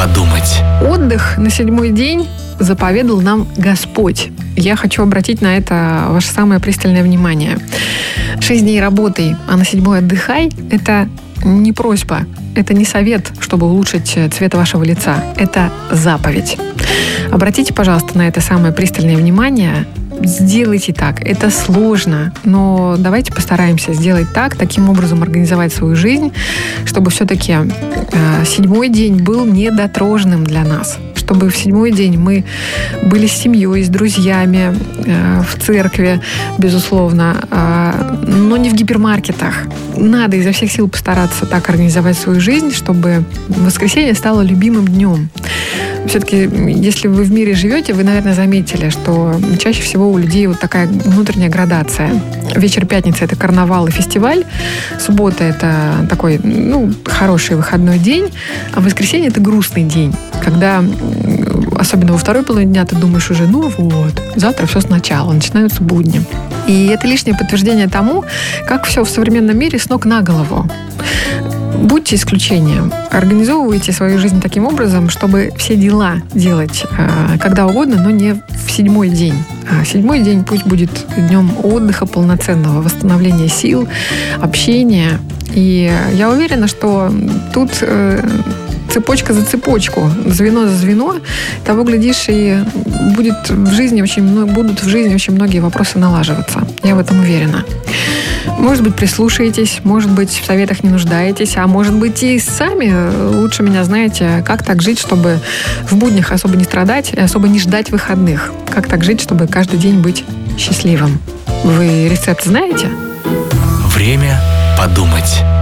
подумать. Отдых на 7-й день заповедал нам Господь. Я хочу обратить на это ваше самое пристальное внимание. 6 дней работай, а на 7-й отдыхай – это не просьба, это не совет, чтобы улучшить цвет вашего лица. Это заповедь. Обратите, пожалуйста, на это самое пристальное внимание. Сделайте так. Это сложно, но давайте постараемся сделать так, таким образом организовать свою жизнь, чтобы все-таки 7-й день был недотрожным для нас. Чтобы в 7-й день мы были с семьей, с друзьями, в церкви, безусловно, но не в гипермаркетах. Надо изо всех сил постараться так организовать свою жизнь, чтобы воскресенье стало любимым днем. Все-таки, если вы в мире живете, вы, наверное, заметили, что чаще всего у людей вот такая внутренняя градация. Вечер пятницы – это карнавал и фестиваль, суббота – это такой, хороший выходной день, а воскресенье – это грустный день, когда, особенно во второй половине дня, ты думаешь уже, завтра все сначала, начинаются будни. И это лишнее подтверждение тому, как все в современном мире с ног на голову. Будьте исключением. Организовывайте свою жизнь таким образом, чтобы все дела делать когда угодно, но не в 7-й день. 7-й день пусть будет днем отдыха полноценного, восстановления сил, общения. И я уверена, что тут цепочка за цепочку, звено за звено, того, глядишь, и будут в жизни очень многие вопросы налаживаться. Я в этом уверена. Может быть, прислушаетесь, может быть, в советах не нуждаетесь, а может быть, и сами лучше меня знаете, как так жить, чтобы в буднях особо не страдать и особо не ждать выходных. Как так жить, чтобы каждый день быть счастливым. Вы рецепт знаете? Время подумать.